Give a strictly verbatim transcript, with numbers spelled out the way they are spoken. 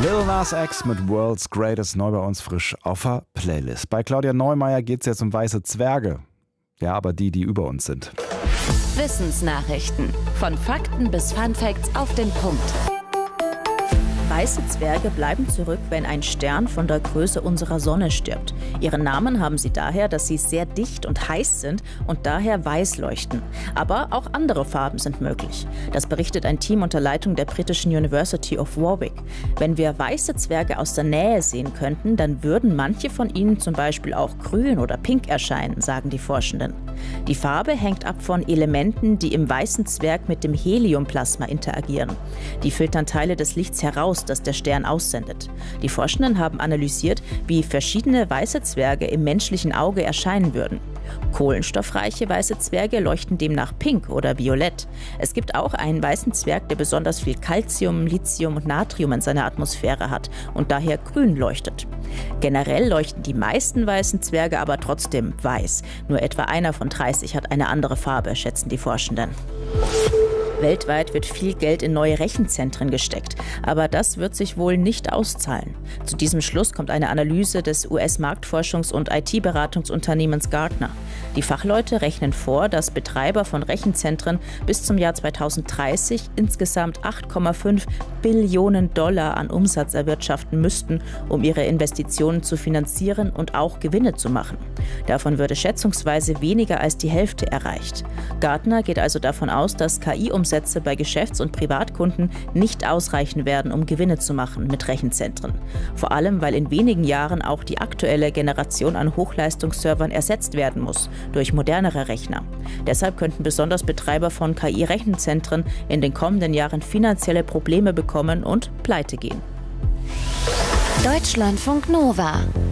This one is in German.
Lil Nas X mit World's Greatest, neu bei uns frisch auf der Playlist. Bei Claudia Neumeier geht es jetzt um weiße Zwerge. Ja, aber die, die über uns sind. Wissensnachrichten. Von Fakten bis Funfacts auf den Punkt. Weiße Zwerge bleiben zurück, wenn ein Stern von der Größe unserer Sonne stirbt. Ihren Namen haben sie daher, dass sie sehr dicht und heiß sind und daher weiß leuchten. Aber auch andere Farben sind möglich. Das berichtet ein Team unter Leitung der britischen University of Warwick. Wenn wir weiße Zwerge aus der Nähe sehen könnten, dann würden manche von ihnen zum Beispiel auch grün oder pink erscheinen, sagen die Forschenden. Die Farbe hängt ab von Elementen, die im weißen Zwerg mit dem Heliumplasma interagieren. Die filtern Teile des Lichts heraus, das der Stern aussendet. Die Forschenden haben analysiert, wie verschiedene weiße Zwerge im menschlichen Auge erscheinen würden. Kohlenstoffreiche weiße Zwerge leuchten demnach pink oder violett. Es gibt auch einen weißen Zwerg, der besonders viel Calcium, Lithium und Natrium in seiner Atmosphäre hat und daher grün leuchtet. Generell leuchten die meisten weißen Zwerge aber trotzdem weiß. Nur etwa einer von dreißig hat eine andere Farbe, schätzen die Forschenden. Weltweit wird viel Geld in neue Rechenzentren gesteckt, aber das wird sich wohl nicht auszahlen. Zu diesem Schluss kommt eine Analyse des U S-Marktforschungs- und I T-Beratungsunternehmens Gartner. Die Fachleute rechnen vor, dass Betreiber von Rechenzentren bis zum Jahr zweitausenddreißig insgesamt acht Komma fünf Billionen Dollar an Umsatz erwirtschaften müssten, um ihre Investitionen zu finanzieren und auch Gewinne zu machen. Davon würde schätzungsweise weniger als die Hälfte erreicht. Gartner geht also davon aus, dass K I-Umsätze bei Geschäfts- und Privatkunden nicht ausreichen werden, um Gewinne zu machen mit Rechenzentren. Vor allem, weil in wenigen Jahren auch die aktuelle Generation an Hochleistungsservern ersetzt werden muss durch modernere Rechner. Deshalb könnten besonders Betreiber von K I-Rechenzentren in den kommenden Jahren finanzielle Probleme bekommen und pleite gehen. Deutschlandfunk Nova